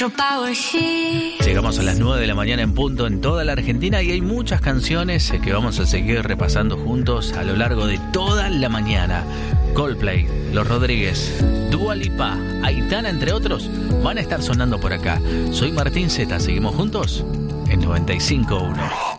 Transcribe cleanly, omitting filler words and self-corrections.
Llegamos a las 9 de la mañana en punto en toda la Argentina y hay muchas canciones que vamos a seguir repasando juntos a lo largo de toda la mañana. Coldplay, Los Rodríguez, Dua Lipa, Aitana, entre otros, van a estar sonando por acá. Soy Martín Zeta, seguimos juntos en 95.1.